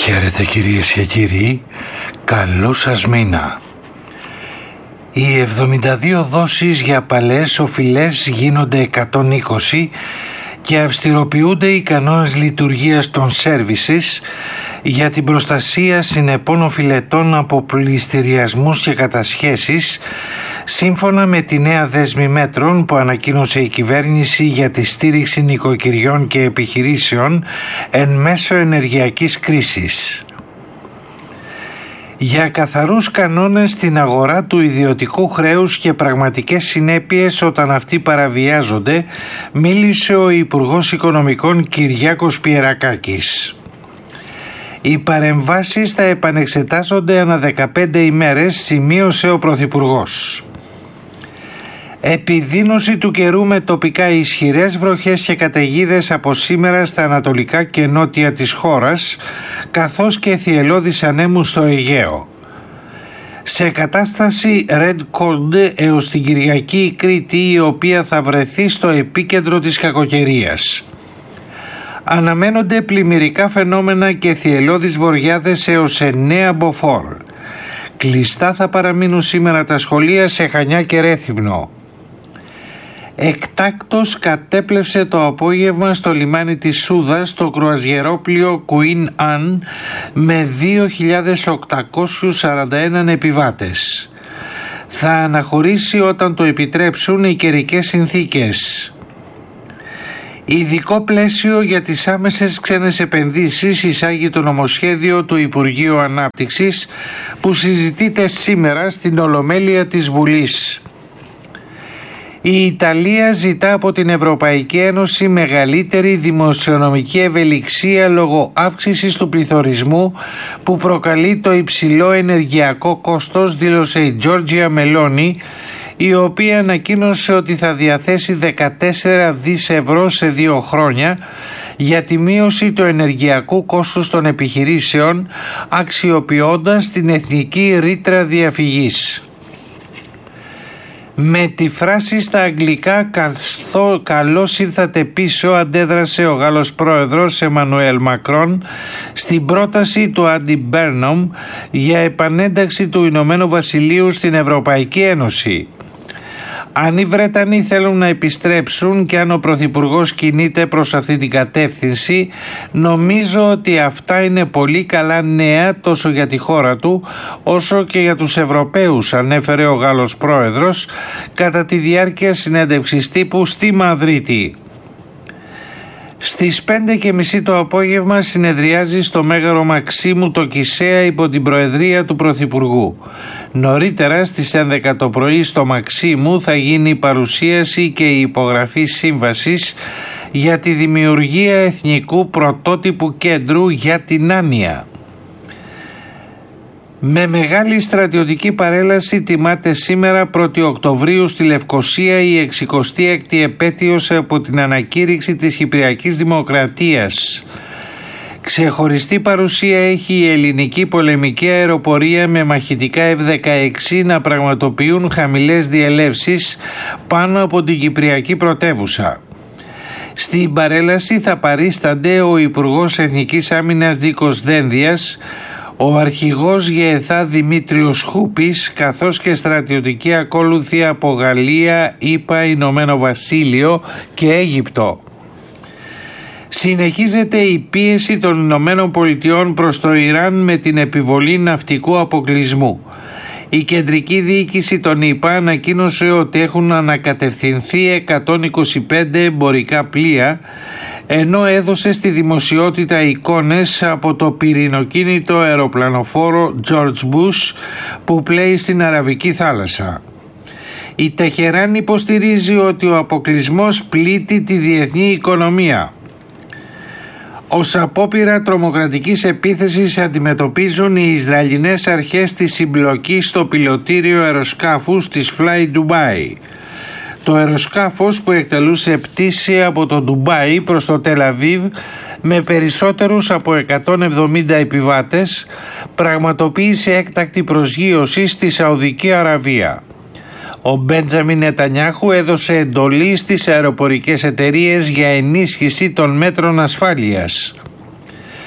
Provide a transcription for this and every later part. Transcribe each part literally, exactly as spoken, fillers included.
Χαίρετε κυρίες και κύριοι, καλό σας μήνα. Οι εβδομήντα δύο δόσεις για παλαιές οφειλές γίνονται εκατόν είκοσι και αυστηροποιούνται οι κανόνες λειτουργίας των services για την προστασία συνεπών οφειλετών από πληστηριασμούς και κατασχέσεις, σύμφωνα με τη νέα δέσμη μέτρων που ανακοίνωσε η κυβέρνηση για τη στήριξη νοικοκυριών και επιχειρήσεων εν μέσω ενεργειακής κρίσης. Για καθαρούς κανόνες στην αγορά του ιδιωτικού χρέους και πραγματικές συνέπειες όταν αυτοί παραβιάζονται, μίλησε ο Υπουργός Οικονομικών Κυριάκος Πιερακάκης. Οι παρεμβάσεις θα επανεξετάζονται ανά δεκαπέντε ημέρες, σημείωσε ο Πρωθυπουργός. Επιδείνωση του καιρού με τοπικά ισχυρές βροχές και καταιγίδες από σήμερα στα ανατολικά και νότια της χώρας, καθώς και θυελλώδεις ανέμους στο Αιγαίο. Σε κατάσταση Red Code έως την Κυριακή η Κρήτη, η οποία θα βρεθεί στο επίκεντρο της κακοκαιρίας. Αναμένονται πλημμυρικά φαινόμενα και θυελλώδεις βοριάδες έως εννέα μποφόρ. Κλειστά θα παραμείνουν σήμερα τα σχολεία σε Χανιά και Ρέθυμνο. Εκτάκτος κατέπλευσε το απόγευμα στο λιμάνι της Σούδας το κρουαζιερόπλοιο Queen Anne με δύο χιλιάδες οκτακόσιους σαράντα ένα επιβάτες. Θα αναχωρήσει όταν το επιτρέψουν οι καιρικές συνθήκες. Ειδικό πλαίσιο για τις άμεσες ξένες επενδύσεις εισάγει το νομοσχέδιο του Υπουργείου Ανάπτυξης που συζητείται σήμερα στην Ολομέλεια της Βουλής. Η Ιταλία ζητά από την Ευρωπαϊκή Ένωση μεγαλύτερη δημοσιονομική ευελιξία λόγω αύξησης του πληθωρισμού που προκαλεί το υψηλό ενεργειακό κόστος, δήλωσε η Τζόρτζια Μελόνι, η οποία ανακοίνωσε ότι θα διαθέσει δεκατέσσερα δισεκατομμύρια ευρώ σε δύο χρόνια για τη μείωση του ενεργειακού κόστους των επιχειρήσεων, αξιοποιώντας την εθνική ρήτρα διαφυγής. Με τη φράση στα αγγλικά «καλώς ήρθατε πίσω» αντέδρασε ο Γάλλος πρόεδρος Εμμανουέλ Μακρόν στην πρόταση του Άντι Μπέρνομ για επανένταξη του Ηνωμένου Βασιλείου στην Ευρωπαϊκή Ένωση. Αν οι Βρετανοί θέλουν να επιστρέψουν και αν ο Πρωθυπουργός κινείται προς αυτή την κατεύθυνση, νομίζω ότι αυτά είναι πολύ καλά νέα τόσο για τη χώρα του όσο και για τους Ευρωπαίους, ανέφερε ο Γάλλος πρόεδρος κατά τη διάρκεια συνέντευξης τύπου στη Μαδρίτη. Στις πέντε και μισή το απόγευμα συνεδριάζει στο Μέγαρο Μαξίμου το Κισέα υπό την προεδρία του Πρωθυπουργού. Νωρίτερα στις έντεκα το πρωί στο Μαξίμου θα γίνει η παρουσίαση και η υπογραφή σύμβασης για τη δημιουργία εθνικού πρωτότυπου κέντρου για την άνοια. Με μεγάλη στρατιωτική παρέλαση τιμάται σήμερα πρώτη Οκτωβρίου στη Λευκοσία η εξηκοστή έκτη επέτειος από την ανακήρυξη της Κυπριακής Δημοκρατίας. Ξεχωριστή παρουσία έχει η ελληνική πολεμική αεροπορία με μαχητικά εφ δεκαέξι να πραγματοποιούν χαμηλές διελεύσεις πάνω από την Κυπριακή πρωτεύουσα. Στην παρέλαση θα παρίστανται ο Υπουργός Εθνικής Άμυνας Νίκος Δένδιας, ο αρχηγός ΓΕΘΑ Δημήτριος Χούπης, καθώς και στρατιωτική ακόλουθη από Γαλλία, ΗΠΑ, Ηνωμένο Βασίλειο και Αίγυπτο. Συνεχίζεται η πίεση των Ηνωμένων Πολιτειών προς το Ιράν με την επιβολή ναυτικού αποκλεισμού. Η κεντρική διοίκηση των ΗΠΑ ανακοίνωσε ότι έχουν ανακατευθυνθεί εκατόν είκοσι πέντε εμπορικά πλοία, ενώ έδωσε στη δημοσιότητα εικόνες από το πυρηνοκίνητο αεροπλανοφόρο George Bush που πλέει στην Αραβική θάλασσα. Η Τεχεράν υποστηρίζει ότι ο αποκλεισμός πλήττει τη διεθνή οικονομία. Ως απόπειρα τρομοκρατικής επίθεσης αντιμετωπίζουν οι Ισραηλινές αρχές τη συμπλοκή στο πιλωτήριο αεροσκάφους της Fly Dubai. Το αεροσκάφος που εκτελούσε πτήση από το Ντουμπάι προς το Τελ Αβίβ με περισσότερους από εκατόν εβδομήντα επιβάτες πραγματοποίησε έκτακτη προσγείωση στη Σαουδική Αραβία. Ο Μπέντζαμιν Νετανιάχου έδωσε εντολή στις αεροπορικές εταιρείες για ενίσχυση των μέτρων ασφάλειας.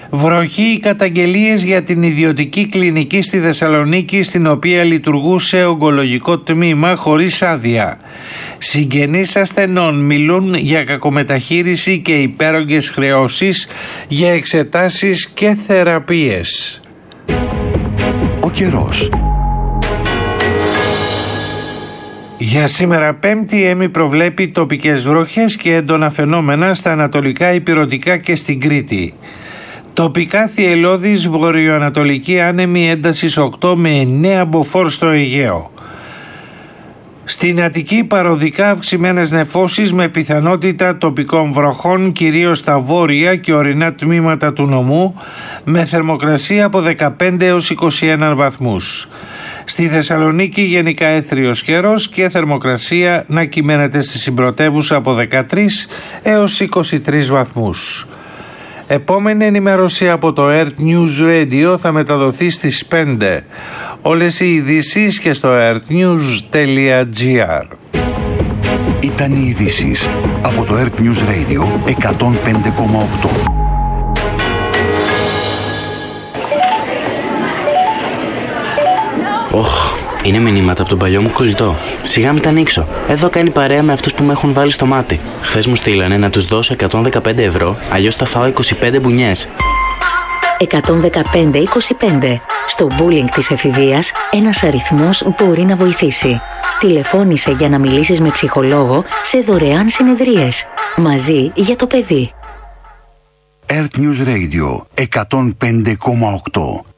Βροχή οι καταγγελίες για την ιδιωτική κλινική στη Θεσσαλονίκη, στην οποία λειτουργούσε ογκολογικό τμήμα χωρίς άδεια. Συγγενείς ασθενών μιλούν για κακομεταχείριση και υπέρογγες χρεώσεις για εξετάσεις και θεραπείες. Ο καιρός. Για σήμερα Πέμπτη, η Έμι προβλέπει τοπικές βροχές και έντονα φαινόμενα στα ανατολικά ηπειρωτικά και στην Κρήτη. Τοπικά θυελλώδης βορειοανατολική άνεμη έντασης οκτώ με εννέα μποφόρ στο Αιγαίο. Στην Αττική παροδικά αυξημένες νεφώσεις με πιθανότητα τοπικών βροχών, κυρίως στα βόρεια και ορεινά τμήματα του νομού, με θερμοκρασία από δεκαπέντε έως είκοσι ένα βαθμούς. Στη Θεσσαλονίκη γενικά έθριος καιρός και θερμοκρασία να κυμαίνεται στη συμπρωτεύουσα από δεκατρείς έως είκοσι τρεις βαθμούς. Επόμενη ενημέρωση από το Earth News Radio θα μεταδοθεί στις πέντε. Όλες οι ειδήσεις και στο earthnews.gr. Ήταν οι ειδήσεις από το Earth News Radio εκατόν πέντε κόμμα οκτώ. Οχ, είναι μηνύματα από τον παλιό μου κολλητό. Σιγά μην τα ανοίξω. Εδώ κάνει παρέα με αυτούς που με έχουν βάλει στο μάτι. Χθες μου στείλανε να τους δώσω εκατόν δεκαπέντε ευρώ, αλλιώς θα φάω είκοσι πέντε μπουνιές. εκατόν δεκαπέντε είκοσι πέντε. Στο bullying της εφηβείας, ένας αριθμός μπορεί να βοηθήσει. Τηλεφώνησε για να μιλήσεις με ψυχολόγο σε δωρεάν συνεδρίες. Μαζί για το παιδί. Earth News Radio εκατόν πέντε κόμμα οκτώ.